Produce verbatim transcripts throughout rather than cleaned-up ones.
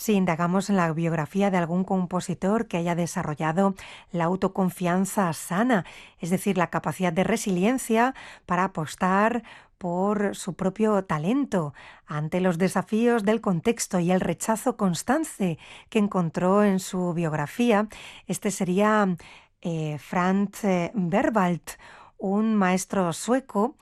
Si indagamos en la biografía de algún compositor que haya desarrollado la autoconfianza sana, es decir, la capacidad de resiliencia para apostar por su propio talento ante los desafíos del contexto y el rechazo constante que encontró en su biografía, este sería eh, Franz eh, Berwald, un maestro sueco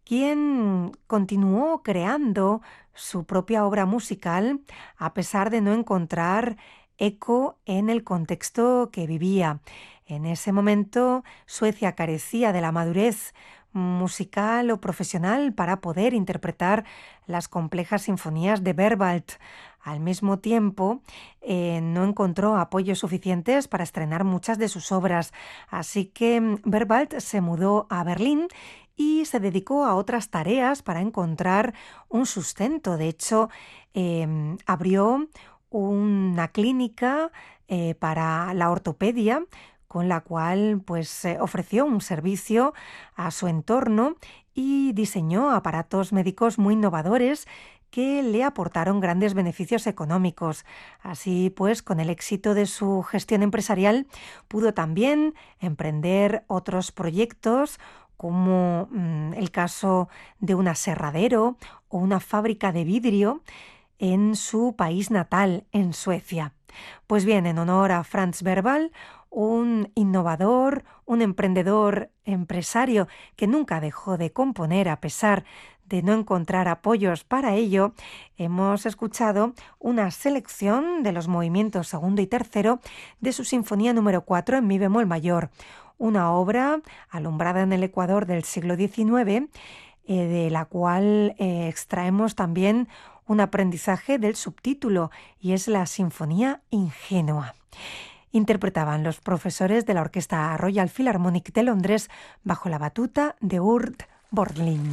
quien continuó creando su propia obra musical a pesar de no encontrar eco en el contexto que vivía. En ese momento, Suecia carecía de la madurez musical o profesional para poder interpretar las complejas sinfonías de Berwald. Al mismo tiempo, eh, no encontró apoyos suficientes para estrenar muchas de sus obras, así que mm, Berwald se mudó a Berlín y se dedicó a otras tareas para encontrar un sustento. De hecho, eh, abrió una clínica eh, para la ortopedia, con la cual pues, eh, ofreció un servicio a su entorno y diseñó aparatos médicos muy innovadores que le aportaron grandes beneficios económicos. Así pues, con el éxito de su gestión empresarial, pudo también emprender otros proyectos, como mmm, el caso de un aserradero o una fábrica de vidrio en su país natal, en Suecia. Pues bien, en honor a Franz Berwald, un innovador, un emprendedor empresario que nunca dejó de componer a pesar de no encontrar apoyos para ello, hemos escuchado una selección de los movimientos segundo y tercero de su Sinfonía número cuatro en mi bemol mayor, una obra alumbrada en el Ecuador del siglo diecinueve, eh, de la cual eh, extraemos también un aprendizaje del subtítulo, y es la Sinfonía Ingenua. Interpretaban los profesores de la Orquesta Royal Philharmonic de Londres bajo la batuta de Urt Borglin.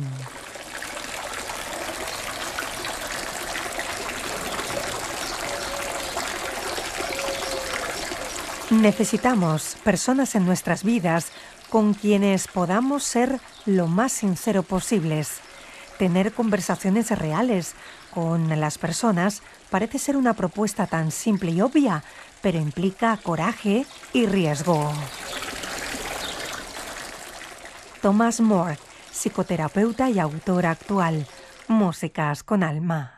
Necesitamos personas en nuestras vidas con quienes podamos ser lo más sincero posibles. Tener conversaciones reales con las personas parece ser una propuesta tan simple y obvia, pero implica coraje y riesgo. Thomas More, psicoterapeuta y autor actual. Músicas con alma.